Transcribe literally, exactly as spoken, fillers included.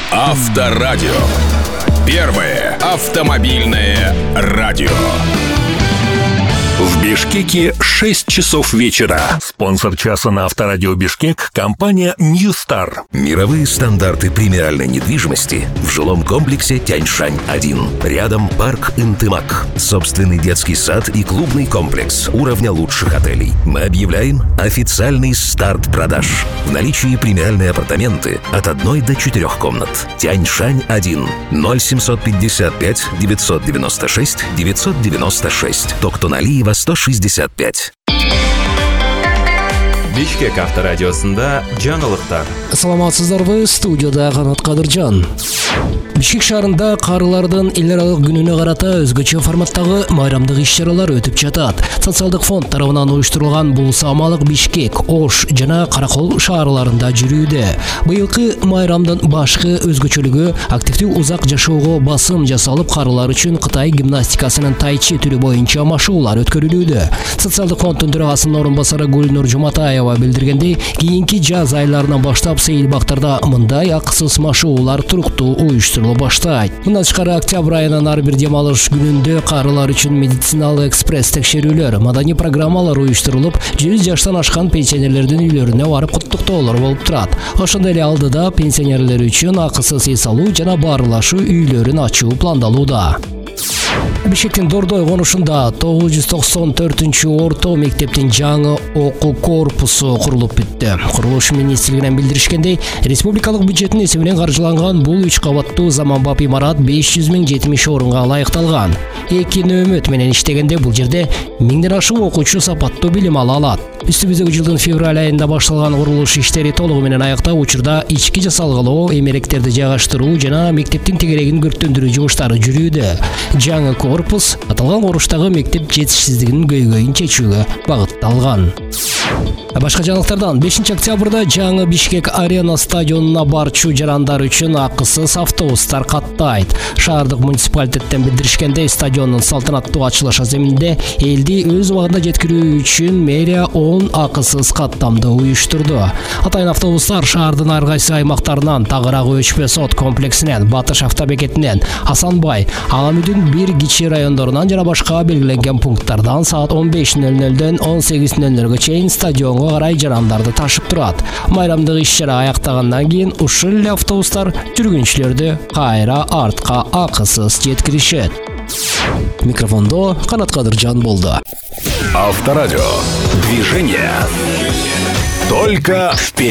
Авторадио. Первое автомобильное радио. В Бишкеке шесть часов вечера. Спонсор часа на Авторадио Бишкек — компания New Star. Мировые стандарты премиальной недвижимости в жилом комплексе Тяньшань один. Рядом парк Интымак. Собственный детский сад и клубный комплекс уровня лучших отелей. Мы объявляем официальный старт продаж. В наличии премиальные апартаменты от одной до четырех комнат. Тяньшань один. ноль семьсот пятьдесят пять девятьсот девяносто шесть девятьсот девяносто шесть. Токтоналиева сто шестьдесят пять. Бишкек авторадиосында жаңылыктар. Саламатсыздарбы, студияда Канат Кадыржан. Бишкек шаарында карылардын эл аралык күнүнө карата өзгөчө форматтагы майрамдык иш-чаралар өтүп жатат. Социалдык фонд тарабынан уюштурулган бул самалык Бишкек, Ош жана Каракол шаарларында жүрүүдө. Быйылкы майрамдын башкы өзгөчөлүгү активдүү узак жашоого басым жасалып, карылар үчүн Кытай гимнастикасынын тайчи түрү боюнча машыгуулар өткөрүлүүдө. Социалдык фонддун төрагасынын орун басары Гүлнур Жуматаева билдиргендей, кийинки жаз айларынан баштап сейил бактарда мындай акысыз машыгуулар туруктуу уюштурулуп баштайт. Мындан тышкары октябрь айынан ар бир дем алыш күнүндө карылар үчүн медициналык экспресс текшерүүлөр, маданий программалар уюштурулуп, жүз жаштан ашкан пенсионерлердин үйлөрүнө барып куттуктоолор болуп турат. Ошондой эле алдыда пенсионерлер үчүн акысыз эс алуу жана баарлашуу үйлөрүн ачуу пландалууда. Бишкектин Дордой конушунда тогуз жүз токсон төртүнчү орто мектептин жаңы окуу корпусу курулуп бүттү. Курулуш министрлигинен билдиришкендей, республикалык бюджеттин эсебинен каржыланган бул үч кабаттуу заманбап имарат беш жүз миң жетимиш орунга ылайыкталган. Эки нөөмөт менен иштегенде бул жерде миңден ашык окуучу сапаттуу билим ала алат. Үстүбүздөгү жылдын февраль айында башталган курулуш иштери толугу менен аяктап, учурда ички жасалгалоо, эмеректерди жайгаштыруу жана мектептин тегерегин көрктөндүрүү жумуштары жүрүүдө. Жаңы корпус аталган куруштагы мектеп жетишсиздигинин көйгөйүн чечүүгө багытталган. Башка жаңылыктардан бешинчи октябрда жаңы Бишкек арена стадионуна барчу жарандар үчүн акысыз автобустар каттайт. Шаардык муниципалитеттен билдиришкендей, стадиондун салтанаттуу ачылыш аземинде элди өз убагында жеткирүү үчүн мэрия он акысыз каттамды уюштурду. Атайын автобустар шаардын ар кайсы аймактарынан, Тагырак Өчпө сот комплексинен, Батыш автобекетинен, Асанбай, Аламүдүн бир кичи райондорунан жана башка белгиленген пункттардан саат он беш нөл нөлдөн он сегиз нөл нөлгө чейин стадионго карай жарандарды ташып турат. Майрамдык иш-чара аяктагандан кийин ушул эле автобустар жүргүнчүлөрдү кайра артка акысыз жеткиришет. Микрофондо Канат Кадыржан болду. Авторадио. Движение только вперед.